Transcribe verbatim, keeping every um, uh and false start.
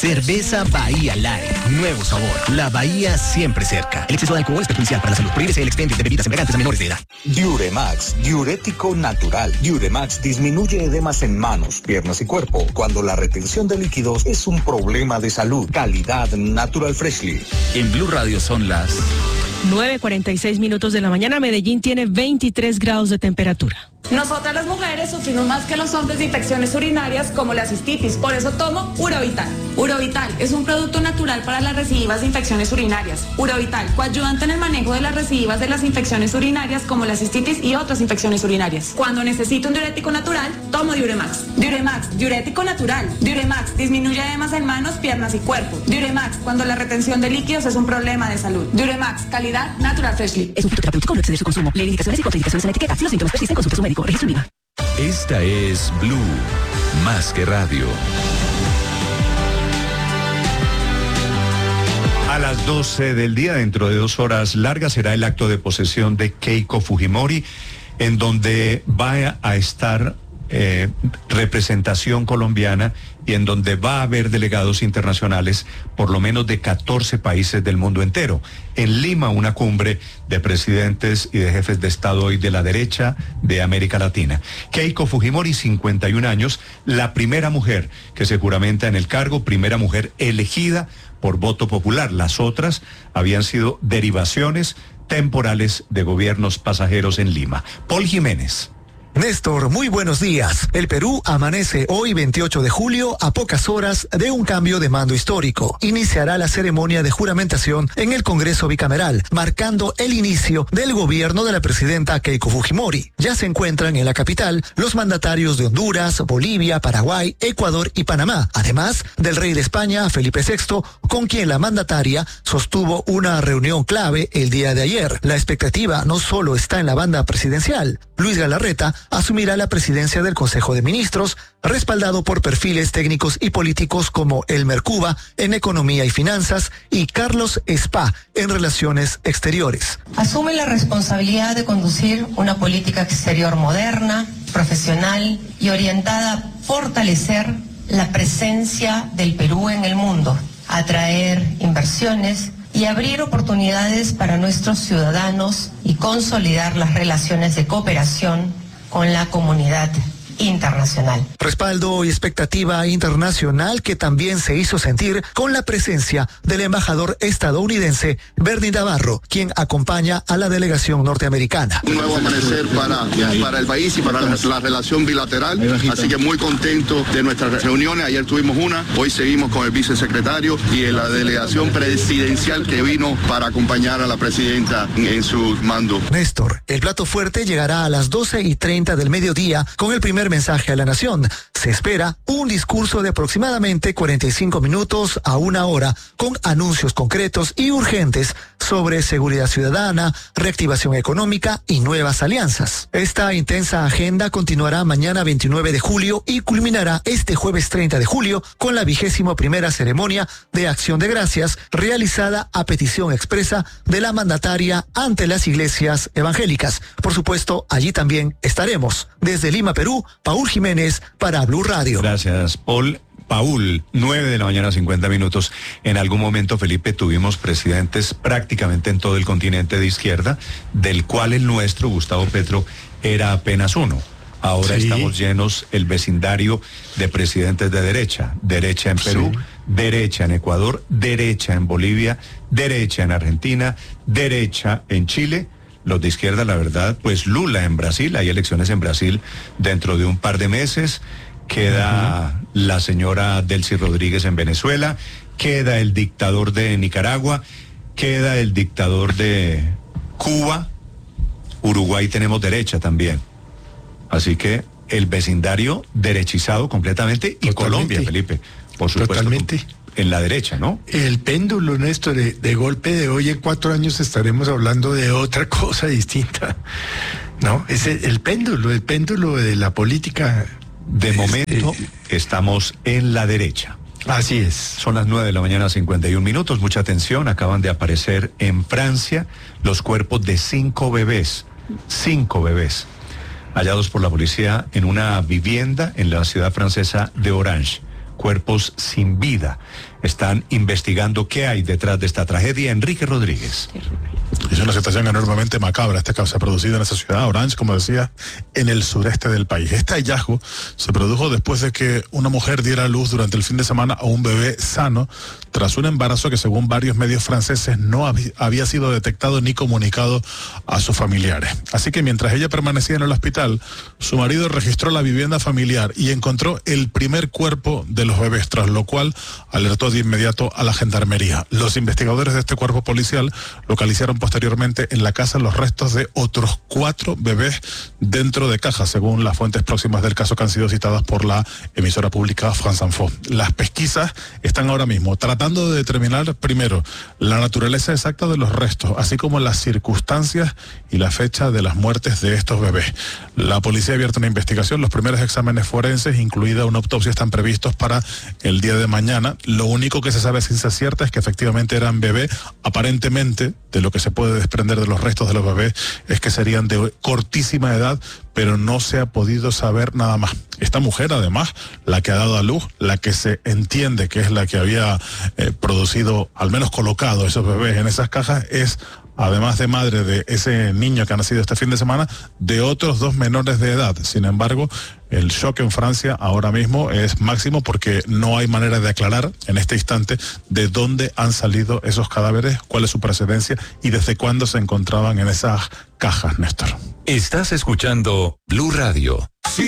Cerveza Bahía Light. Nuevo sabor. La Bahía siempre cerca. El exceso de alcohol es perjudicial para la salud. Prohíbese el expendio de bebidas embriagantes a menores de edad. Diuremax, diurético natural. Diuremax disminuye edemas en manos, piernas y cuerpo cuando la retención de líquidos es un problema de salud. Calidad Natural Freshly. En Blue Radio son las nueve cuarenta y seis minutos de la mañana. Medellín tiene veintitrés grados de temperatura. Nosotras las mujeres sufrimos más que los hombres de infecciones urinarias como la cistitis, por eso tomo Urovital. Urovital es un producto natural para las recidivas de infecciones urinarias. Urovital, coayudante en el manejo de las recidivas de las infecciones urinarias como la cistitis y otras infecciones urinarias. Cuando necesito un diurético natural, tomo Diuremax. Diuremax, diurético natural. Diuremax, disminuye edemas en manos, piernas y cuerpo. Diuremax, cuando la retención de líquidos es un problema de salud. Diuremax, calidad Natural Freshly. Es un fitoterapéutico, no excede su consumo. Lee indicaciones y contraindicaciones en la etiqueta. Si los síntomas persisten, consulte a su médico. Registro IVA. Esta es Blue, más que radio. A las doce del día, dentro de dos horas largas, será el acto de posesión de Keiko Fujimori, en donde va a estar eh, representación colombiana y en donde va a haber delegados internacionales, por lo menos de catorce países del mundo entero. En Lima, una cumbre de presidentes y de jefes de Estado y de la derecha de América Latina. Keiko Fujimori, cincuenta y un años, la primera mujer que se juramenta en el cargo, primera mujer elegida por voto popular. Las otras habían sido derivaciones temporales de gobiernos pasajeros en Lima. Paul Jiménez. Néstor, muy buenos días. El Perú amanece hoy veintiocho de julio a pocas horas de un cambio de mando histórico. Iniciará la ceremonia de juramentación en el Congreso Bicameral, marcando el inicio del gobierno de la presidenta Keiko Fujimori. Ya se encuentran en la capital los mandatarios de Honduras, Bolivia, Paraguay, Ecuador y Panamá, además del rey de España, Felipe sexto, con quien la mandataria sostuvo una reunión clave el día de ayer. La expectativa no solo está en la banda presidencial. Luis Galarreta asumirá la presidencia del Consejo de Ministros, respaldado por perfiles técnicos y políticos como Elmer Cuba en Economía y Finanzas y Carlos Spa en Relaciones Exteriores. Asume la responsabilidad de conducir una política exterior moderna, profesional y orientada a fortalecer la presencia del Perú en el mundo, atraer inversiones y abrir oportunidades para nuestros ciudadanos y consolidar las relaciones de cooperación con la comunidad internacional. Respaldo y expectativa internacional que también se hizo sentir con la presencia del embajador estadounidense Bernie Navarro, quien acompaña a la delegación norteamericana. Un nuevo amanecer para, para el país y para la, la relación bilateral, así que muy contento de nuestras reuniones. Ayer tuvimos una, hoy seguimos con el vicesecretario y la delegación presidencial que vino para acompañar a la presidenta en, en su mando. Néstor, el plato fuerte llegará a las doce y treinta del mediodía con el primer mensaje a la nación. Se espera un discurso de aproximadamente cuarenta y cinco minutos a una hora con anuncios concretos y urgentes sobre seguridad ciudadana, reactivación económica y nuevas alianzas. Esta intensa agenda continuará mañana veintinueve de julio y culminará este jueves treinta de julio con la vigésimo primera ceremonia de Acción de Gracias realizada a petición expresa de la mandataria ante las iglesias evangélicas. Por supuesto, allí también estaremos. Desde Lima, Perú, Paul Jiménez para Blue Radio. Gracias, Paul. Paul, nueve de la mañana, cincuenta minutos. En algún momento, Felipe, tuvimos presidentes prácticamente en todo el continente de izquierda, del cual el nuestro, Gustavo Petro, era apenas uno. Ahora sí. Estamos llenos el vecindario de presidentes de derecha. Derecha en Perú, sí. Derecha en Ecuador, derecha en Bolivia, derecha en Argentina, derecha en Chile. Los de izquierda, la verdad, pues Lula en Brasil, hay elecciones en Brasil dentro de un par de meses. Queda uh-huh. la señora Delcy Rodríguez en Venezuela, queda el dictador de Nicaragua, queda el dictador de Cuba, Uruguay tenemos derecha también. Así que el vecindario derechizado completamente y Totalmente. Colombia, Felipe, por supuesto. Totalmente. En la derecha, ¿no? El péndulo, Néstor, de, de golpe de hoy en cuatro años estaremos hablando de otra cosa distinta, ¿no? Es el, el péndulo, el péndulo de la política. De este, momento estamos en la derecha. Así es. Son las nueve de la mañana, cincuenta y un minutos. Mucha atención, acaban de aparecer en Francia los cuerpos de cinco bebés, cinco bebés, hallados por la policía en una vivienda en la ciudad francesa de Orange. Cuerpos sin vida. están investigando qué hay detrás de esta tragedia. Enrique Rodríguez. Es una situación enormemente macabra. Este caso se ha producido en esa ciudad, Orange, como decía, en el sureste del país. Este hallazgo se produjo después de que una mujer diera a luz durante el fin de semana a un bebé sano tras un embarazo que, según varios medios franceses, no había sido detectado ni comunicado a sus familiares. Así que mientras ella permanecía en el hospital, su marido registró la vivienda familiar y encontró el primer cuerpo de los bebés, tras lo cual alertó de inmediato a la gendarmería. Los investigadores de este cuerpo policial localizaron posteriormente en la casa los restos de otros cuatro bebés dentro de cajas, según las fuentes próximas del caso que han sido citadas por la emisora pública France Info. Las pesquisas están ahora mismo tratando de determinar primero la naturaleza exacta de los restos, así como las circunstancias y la fecha de las muertes de estos bebés. La policía ha abierto una investigación. Los primeros exámenes forenses, incluida una autopsia, están previstos para el día de mañana. Lo único que se sabe a ciencia cierta es que efectivamente eran bebés. Aparentemente, de lo que se puede desprender de los restos de los bebés, es que serían de cortísima edad, pero no se ha podido saber nada más. Esta mujer, además, la que ha dado a luz, la que se entiende que es la que había eh, producido, al menos colocado esos bebés en esas cajas, es, además de madre de ese niño que ha nacido este fin de semana, de otros dos menores de edad. Sin embargo, el shock en Francia ahora mismo es máximo porque no hay manera de aclarar en este instante de dónde han salido esos cadáveres, cuál es su procedencia y desde cuándo se encontraban en esas cajas, Néstor. Estás escuchando Blue Radio.